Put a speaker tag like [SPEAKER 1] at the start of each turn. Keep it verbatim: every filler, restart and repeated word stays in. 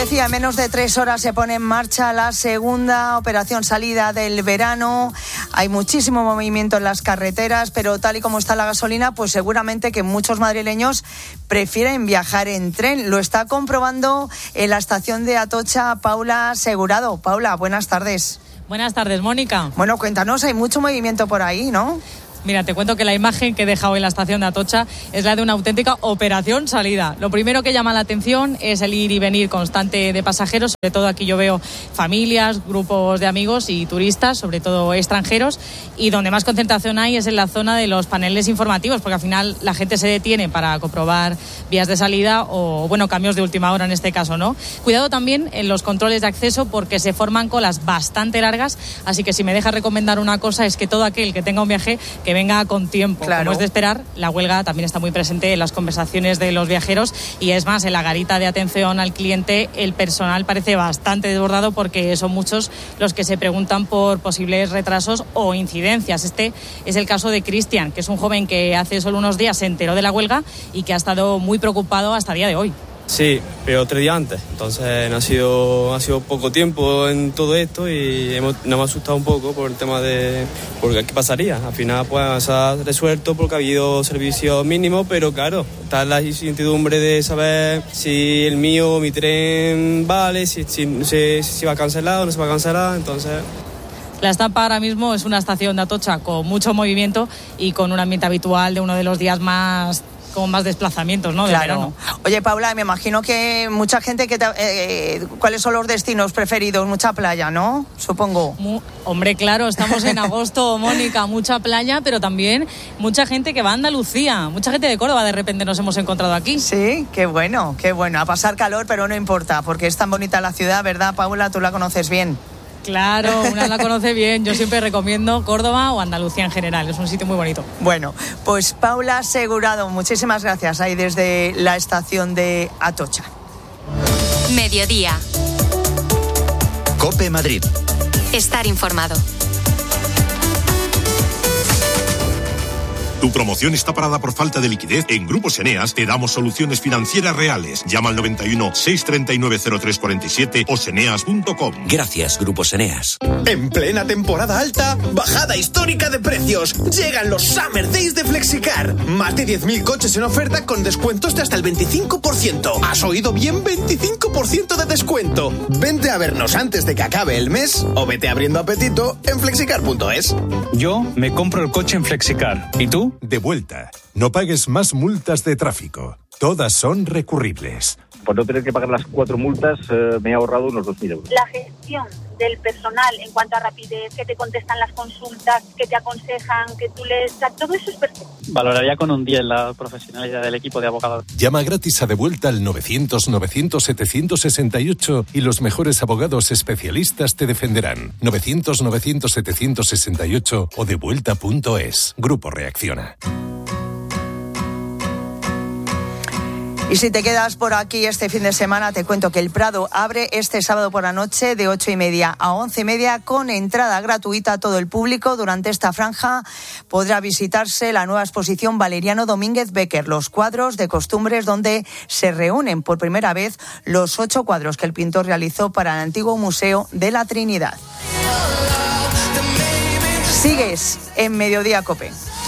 [SPEAKER 1] Decía, en menos de tres horas se pone en marcha la segunda operación salida del verano. Hay muchísimo movimiento en las carreteras, pero tal y como está la gasolina, pues seguramente que muchos madrileños prefieren viajar en tren. Lo está comprobando en la estación de Atocha Paula Segurado. Paula, buenas tardes.
[SPEAKER 2] Buenas tardes, Mónica.
[SPEAKER 1] Bueno, cuéntanos, hay mucho movimiento por ahí, ¿no?
[SPEAKER 2] Mira, te cuento que la imagen que he dejado en la estación de Atocha es la de una auténtica operación salida. Lo primero que llama la atención es el ir y venir constante de pasajeros. Sobre todo aquí yo veo familias, grupos de amigos y turistas, sobre todo extranjeros. Y donde más concentración hay es en la zona de los paneles informativos, porque al final la gente se detiene para comprobar vías de salida o, bueno, cambios de última hora en este caso, ¿no? Cuidado también en los controles de acceso porque se forman colas bastante largas. Así que si me deja recomendar una cosa es que todo aquel que tenga un viaje que venga con tiempo. Claro. Como es de esperar, la huelga también está muy presente en las conversaciones de los viajeros y es más, en la garita de atención al cliente el personal parece bastante desbordado porque son muchos los que se preguntan por posibles retrasos o incidencias. Este es el caso de Cristian, que es un joven que hace solo unos días se enteró de la huelga y que ha estado muy preocupado hasta el día de hoy.
[SPEAKER 3] Sí, pero tres días antes, entonces no ha sido, ha sido poco tiempo en todo esto y hemos, nos hemos asustado un poco por el tema de porque qué pasaría. Al final pues se ha resuelto porque ha habido servicio mínimo, pero claro, está la incertidumbre de saber si el mío, mi tren vale, si, si, si, si va a cancelar o no se va a cancelar, entonces...
[SPEAKER 2] La estampa ahora mismo es una estación de Atocha con mucho movimiento y con un ambiente habitual de uno de los días más... con más desplazamientos, ¿no? De
[SPEAKER 1] claro.
[SPEAKER 2] verano.
[SPEAKER 1] Oye, Paula, me imagino que mucha gente que te, eh, ¿cuáles son los destinos preferidos? Mucha playa, ¿no? Supongo.
[SPEAKER 2] Muy, hombre, claro, estamos en agosto, Mónica, mucha playa, pero también mucha gente que va a Andalucía, mucha gente de Córdoba de repente nos hemos encontrado aquí.
[SPEAKER 1] Sí, qué bueno, qué bueno. A pasar calor, pero no importa, porque es tan bonita la ciudad, ¿verdad, Paula? Tú la conoces bien.
[SPEAKER 2] Claro, una la conoce bien. Yo siempre recomiendo Córdoba o Andalucía en general. Es un sitio muy bonito.
[SPEAKER 1] Bueno, pues Paula Segurado, muchísimas gracias ahí desde la estación de Atocha.
[SPEAKER 4] Mediodía.
[SPEAKER 5] COPE Madrid.
[SPEAKER 4] Estar informado.
[SPEAKER 6] ¿Tu promoción está parada por falta de liquidez? En Grupos Eneas te damos soluciones financieras reales. Llama al noventa y uno, seiscientos treinta y nueve, cero tres cuarenta y siete o seneas punto com.
[SPEAKER 5] Gracias, Grupos Eneas.
[SPEAKER 7] En plena temporada alta, bajada histórica de precios. Llegan los Summer Days de Flexicar. Más de diez mil coches en oferta con descuentos de hasta el veinticinco por ciento. ¿Has oído bien? veinticinco por ciento de descuento. Vente a vernos antes de que acabe el mes o vete abriendo apetito en flexicar punto es.
[SPEAKER 8] Yo me compro el coche en Flexicar. ¿Y tú?
[SPEAKER 9] De vuelta. No pagues más multas de tráfico. Todas son recurribles.
[SPEAKER 10] Por no tener que pagar las cuatro multas, eh, me he ahorrado unos dos mil euros.
[SPEAKER 11] La gestión del personal en cuanto a rapidez, que te contestan las consultas, que te aconsejan, que tú les... todo eso es perfecto.
[SPEAKER 12] Valoraría con un diez la profesionalidad del equipo de abogados.
[SPEAKER 9] Llama gratis a De Vuelta al novecientos, novecientos, setecientos sesenta y ocho y los mejores abogados especialistas te defenderán. novecientos, novecientos, setecientos sesenta y ocho o devuelta punto es. Grupo Reacciona.
[SPEAKER 1] Y si te quedas por aquí este fin de semana, te cuento que el Prado abre este sábado por la noche de ocho y media a once y media con entrada gratuita a todo el público. Durante esta franja podrá visitarse la nueva exposición Valeriano Domínguez Becker, los cuadros de costumbres, donde se reúnen por primera vez los ocho cuadros que el pintor realizó para el antiguo Museo de la Trinidad. Sigues en Mediodía COPE.